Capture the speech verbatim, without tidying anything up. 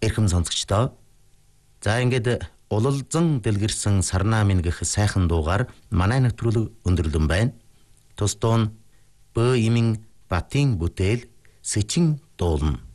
эрхэм сонсогчдоо. За ингээд улалзан дэлгэрсэн сарнаа минь гэх сайхан дуугаар манай нэвтрүүлэг өндөрлөн байна. Тус дуун Б имэн Батын бүтээл Сэчин дуулна.